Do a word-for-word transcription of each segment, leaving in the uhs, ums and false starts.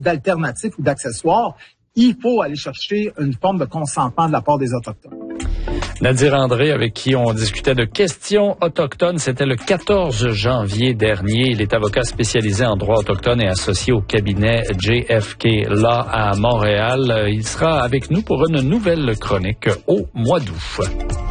d'alternatifs ou d'accessoires, il faut aller chercher une forme de consentement de la part des Autochtones. Nadir André, avec qui on discutait de questions autochtones, c'était le quatorze janvier dernier. Il est avocat spécialisé en droit autochtone et associé au cabinet J F K Law à Montréal. Il sera avec nous pour une nouvelle chronique au mois d'août.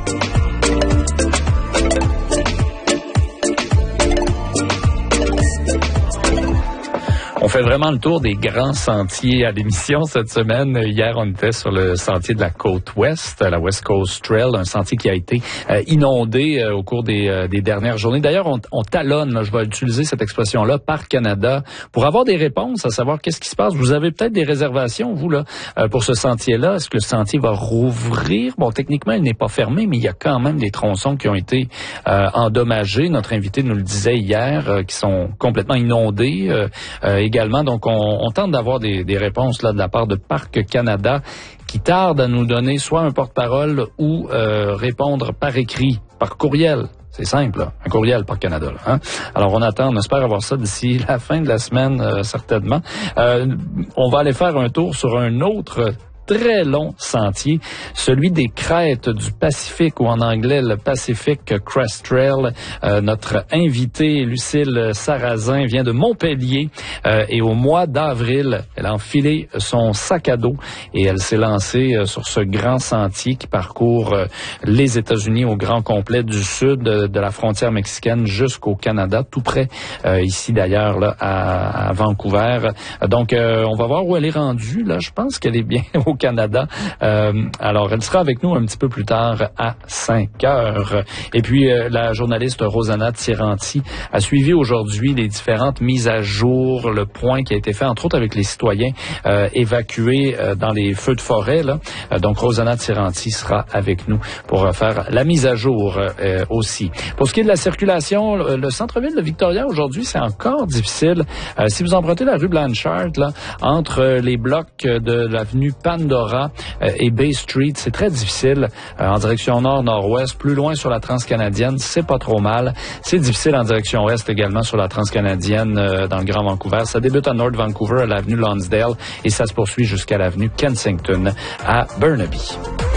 On fait vraiment le tour des grands sentiers à l'émission cette semaine. Hier, on était sur le sentier de la côte ouest, la West Coast Trail, un sentier qui a été euh, inondé euh, au cours des, euh, des dernières journées. D'ailleurs, on, on talonne, là, je vais utiliser cette expression-là, par Canada, pour avoir des réponses, à savoir qu'est-ce qui se passe. Vous avez peut-être des réservations, vous, là, euh, pour ce sentier-là. Est-ce que le sentier va rouvrir? Bon, techniquement, il n'est pas fermé, mais il y a quand même des tronçons qui ont été euh, endommagés. Notre invité nous le disait hier, euh, qui sont complètement inondés. Euh, euh, également. Donc, on, on tente d'avoir des, des réponses là de la part de Parc Canada qui tarde à nous donner soit un porte-parole ou euh, répondre par écrit, par courriel. C'est simple, là. Un courriel par Canada. Là, hein? Alors, on attend, on espère avoir ça d'ici la fin de la semaine, euh, certainement. Euh, on va aller faire un tour sur un autre très long sentier, celui des crêtes du Pacifique, ou en anglais le Pacific Crest Trail. Euh, notre invitée, Lucille Sarrazin, vient de Montpellier euh, et au mois d'avril, elle a enfilé son sac à dos et elle s'est lancée euh, sur ce grand sentier qui parcourt euh, les États-Unis au grand complet, du sud euh, de la frontière mexicaine jusqu'au Canada, tout près euh, ici d'ailleurs là à, à Vancouver. Donc, euh, on va voir où elle est rendue. Là, je pense qu'elle est bien au Canada. Euh, alors, elle sera avec nous un petit peu plus tard à cinq heures. Et puis, euh, la journaliste Rosanna Tiranti a suivi aujourd'hui les différentes mises à jour, le point qui a été fait, entre autres avec les citoyens euh, évacués euh, dans les feux de forêt. Là. Euh, donc, Rosanna Tiranti sera avec nous pour euh, faire la mise à jour euh, aussi. Pour ce qui est de la circulation, le, le centre-ville de Victoria, aujourd'hui, c'est encore difficile. Euh, si vous empruntez la rue Blanchard, là, entre les blocs de l'avenue Pandora et Bay Street, c'est très difficile euh, en direction nord-nord-ouest. Plus loin sur la transcanadienne, c'est pas trop mal. C'est difficile en direction ouest également sur la transcanadienne euh, dans le Grand Vancouver. Ça débute à North Vancouver, à l'avenue Lonsdale, et ça se poursuit jusqu'à l'avenue Kensington à Burnaby.